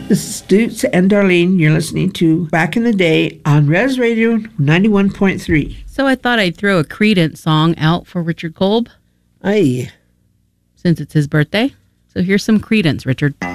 This is Stutz and Darlene. You're listening to Back in the Day on Res Radio 91.3. So I thought I'd throw a Creedence song out for Richard Kolb. Aye. Since it's his birthday. So here's some Creedence, Richard.